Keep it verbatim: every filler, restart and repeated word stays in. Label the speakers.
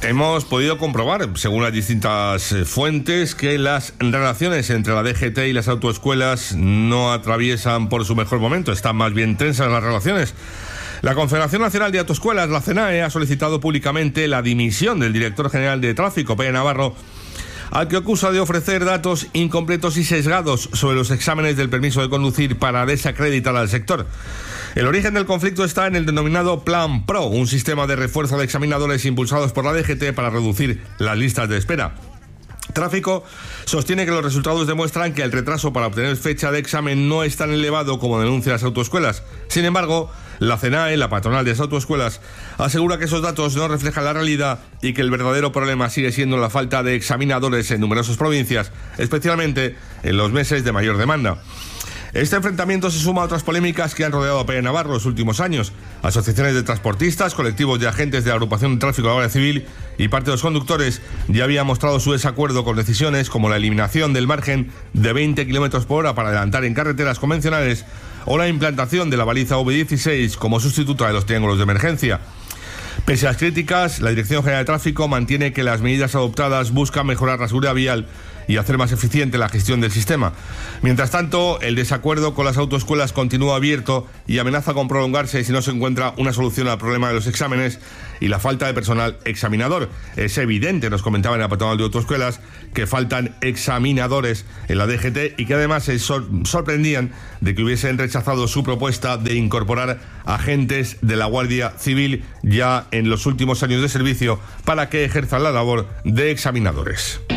Speaker 1: Hemos podido comprobar, según las distintas fuentes, que las relaciones entre la D G T y las autoescuelas no atraviesan por su mejor momento, están más bien tensas las relaciones. La Confederación Nacional de Autoescuelas, la CENAE, ha solicitado públicamente la dimisión del director general de Tráfico, Pere Navarro, al que acusa de ofrecer datos incompletos y sesgados sobre los exámenes del permiso de conducir para desacreditar al sector. El origen del conflicto está en el denominado Plan PRO, un sistema de refuerzo de examinadores impulsados por la D G T para reducir las listas de espera. Tráfico sostiene que los resultados demuestran que el retraso para obtener fecha de examen no es tan elevado como denuncian las autoescuelas. Sin embargo, la CENAE, la patronal de las autoescuelas, asegura que esos datos no reflejan la realidad y que el verdadero problema sigue siendo la falta de examinadores en numerosas provincias, especialmente en los meses de mayor demanda. Este enfrentamiento se suma a otras polémicas que han rodeado a Pere Navarro los últimos años. Asociaciones de transportistas, colectivos de agentes de la agrupación de tráfico de la Guardia Civil y parte de los conductores ya habían mostrado su desacuerdo con decisiones como la eliminación del margen de veinte kilómetros por hora para adelantar en carreteras convencionales o la implantación de la baliza V dieciséis como sustituta de los triángulos de emergencia. Pese a las críticas, la Dirección General de Tráfico mantiene que las medidas adoptadas buscan mejorar la seguridad vial y hacer más eficiente la gestión del sistema. Mientras tanto, el desacuerdo con las autoescuelas continúa abierto y amenaza con prolongarse si no se encuentra una solución al problema de los exámenes y la falta de personal examinador. Es evidente, nos comentaba en la patronal de autoescuelas, que faltan examinadores en la D G T y que además se sor- sorprendían de que hubiesen rechazado su propuesta de incorporar agentes de la Guardia Civil ya en los últimos años de servicio para que ejerzan la labor de examinadores.